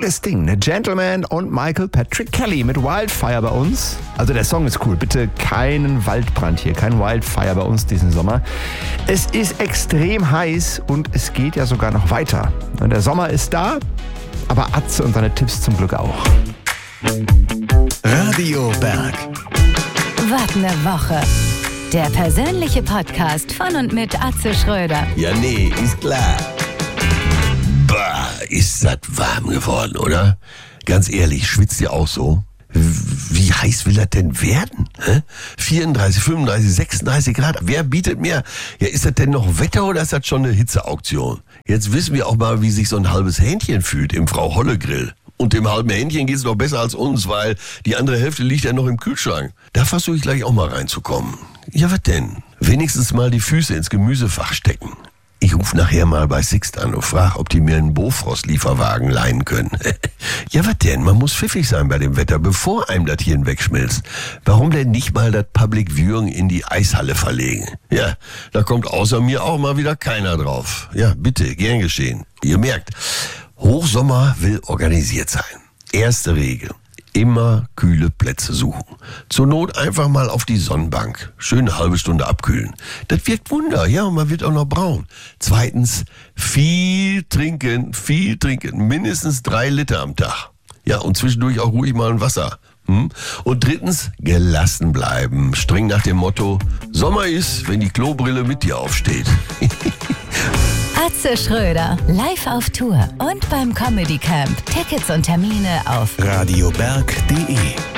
cooles Ding. Ne? Gentleman und Michael Patrick Kelly mit Wildfire bei uns. Also der Song ist cool. Bitte keinen Waldbrand hier, kein Wildfire bei uns diesen Sommer. Es ist extrem heiß und es geht ja sogar noch weiter. Und der Sommer ist da, aber Atze und seine Tipps zum Glück auch. Radio Berg. Was ne Woche. Der persönliche Podcast von und mit Atze Schröder. Ja, nee, ist klar. Bah, ist das warm geworden, oder? Ganz ehrlich, schwitzt ihr auch so? Wie heiß will das denn werden? 34, 35, 36 Grad. Wer bietet mehr? Ja, ist das denn noch Wetter oder ist das schon eine Hitzeauktion? Jetzt wissen wir auch mal, wie sich so ein halbes Hähnchen fühlt im Frau Holle Grill. Und dem halben Hähnchen geht's noch besser als uns, weil die andere Hälfte liegt ja noch im Kühlschrank. Da versuche ich gleich auch mal reinzukommen. Ja, was denn? Wenigstens mal die Füße ins Gemüsefach stecken. Ich rufe nachher mal bei Sixt an und frage, ob die mir einen Bofrost-Lieferwagen leihen können. Ja, was denn? Man muss pfiffig sein bei dem Wetter, bevor einem das Hirn wegschmilzt. Warum denn nicht mal das Public Viewing in die Eishalle verlegen? Ja, da kommt außer mir auch mal wieder keiner drauf. Ja, bitte, gern geschehen. Ihr merkt, Hochsommer will organisiert sein. Erste Regel. Immer kühle Plätze suchen. Zur Not einfach mal auf die Sonnenbank. Schön eine halbe Stunde abkühlen. Das wirkt Wunder, ja, und man wird auch noch braun. Zweitens, viel trinken. Mindestens 3 Liter am Tag. Ja, und zwischendurch auch ruhig mal ein Wasser. Und drittens, gelassen bleiben. Streng nach dem Motto, Sommer ist, wenn die Klobrille mit dir aufsteht. Atze Schröder, live auf Tour und beim Comedy Camp. Tickets und Termine auf radioberg.de